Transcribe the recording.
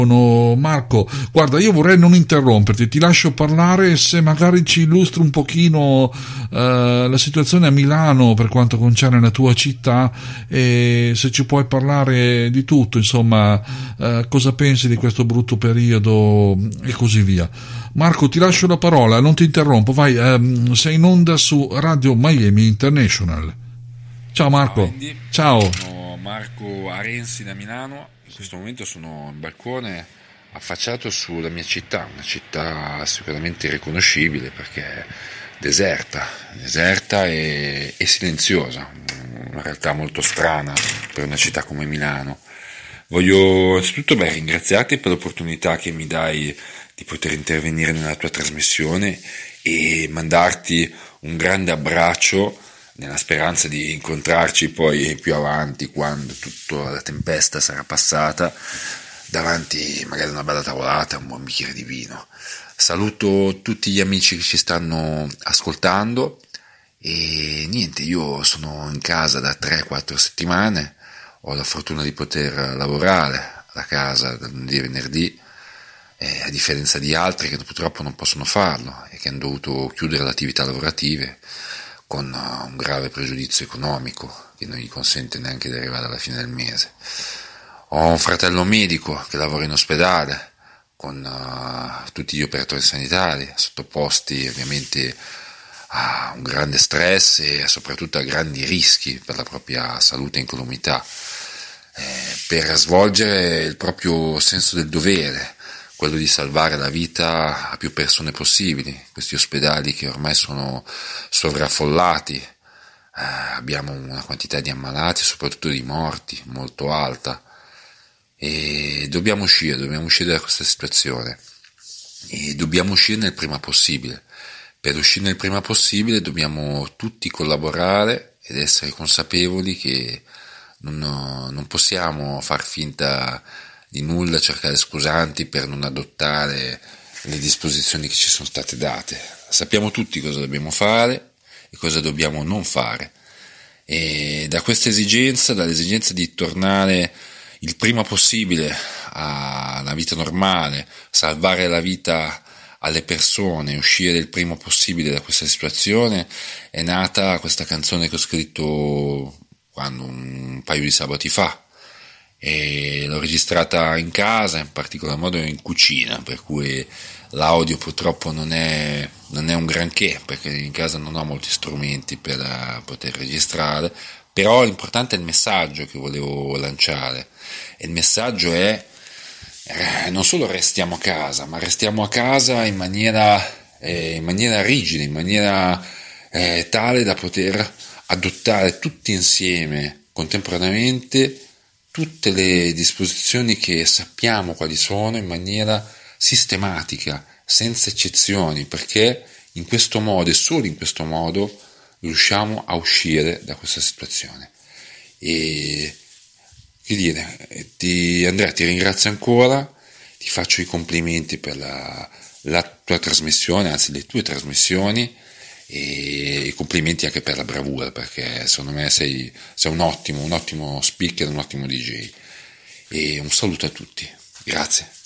Marco, guarda, io vorrei non interromperti, ti lascio parlare se magari ci illustri un pochino la situazione a Milano per quanto concerne la tua città e se ci puoi parlare di tutto, insomma, cosa pensi di questo brutto periodo e così via. Marco, ti lascio la parola, non ti interrompo, vai, sei in onda su Radio Miami International. Ciao Ciao Marco, Andy, ciao. sono Marco Arensi da Milano. In questo momento sono in balcone affacciato sulla mia città, una città sicuramente irriconoscibile perché è deserta e silenziosa, una realtà molto strana per una città come Milano. Voglio innanzitutto ringraziarti per l'opportunità che mi dai di poter intervenire nella tua trasmissione e mandarti un grande abbraccio nella speranza di incontrarci poi più avanti quando tutta la tempesta sarà passata davanti magari a una bella tavolata, un buon bicchiere di vino. Saluto tutti gli amici che ci stanno ascoltando e niente, io sono in casa da 3-4 settimane, ho la fortuna di poter lavorare da casa dal lunedì e venerdì, a differenza di altri che purtroppo non possono farlo e che hanno dovuto chiudere le attività lavorative con un grave pregiudizio economico che non gli consente neanche di arrivare alla fine del mese. Ho un fratello medico che lavora in ospedale con tutti gli operatori sanitari sottoposti ovviamente a un grande stress e soprattutto a grandi rischi per la propria salute e incolumità, per svolgere il proprio senso del dovere, quello di salvare la vita a più persone possibili. Questi ospedali che ormai sono sovraffollati, abbiamo una quantità di ammalati, soprattutto di morti, molto alta, e dobbiamo uscire da questa situazione e dobbiamo uscirne il prima possibile. Per uscirne il prima possibile dobbiamo tutti collaborare ed essere consapevoli che non possiamo far finta di nulla, cercare scusanti per non adottare le disposizioni che ci sono state date. Sappiamo tutti cosa dobbiamo fare e cosa dobbiamo non fare, e da questa esigenza, dall'esigenza di tornare il prima possibile a una vita normale, salvare la vita alle persone, uscire il prima possibile da questa situazione, è nata questa canzone che ho scritto un paio di sabati fa, e l'ho registrata in casa, in particolar modo in cucina, per cui l'audio purtroppo non è un granché, perché in casa non ho molti strumenti per poter registrare, però l'importante è il messaggio che volevo lanciare, e il messaggio è non solo restiamo a casa, ma restiamo a casa in maniera rigida, in maniera tale da poter adottare tutti insieme, contemporaneamente, tutte le disposizioni che sappiamo quali sono in maniera sistematica, senza eccezioni, perché in questo modo e solo in questo modo riusciamo a uscire da questa situazione. E che dire, Andrea, ti ringrazio ancora, ti faccio i complimenti per la tua trasmissione, anzi le tue trasmissioni, e i complimenti anche per la bravura, perché secondo me sei un ottimo speaker, un ottimo DJ, e un saluto a tutti, grazie.